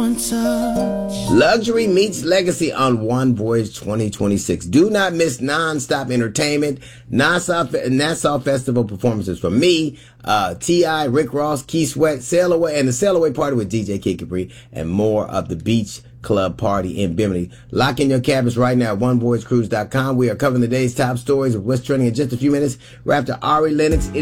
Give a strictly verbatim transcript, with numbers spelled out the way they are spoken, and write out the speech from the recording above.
one touch. Luxury meets legacy on One Voyage twenty twenty-six. Do not miss non-stop entertainment, Nassau, Nassau Festival performances from me, uh, T I, Rick Ross, Key Sweat, Sail Away, and the Sail Away Party with D J Kid Capri, and more of the Beach Club Party in Bimini. Lock in your cabins right now at one voyage cruise dot com. We are covering the day's top stories of what's trending in just a few minutes. We're after Ari Lennox.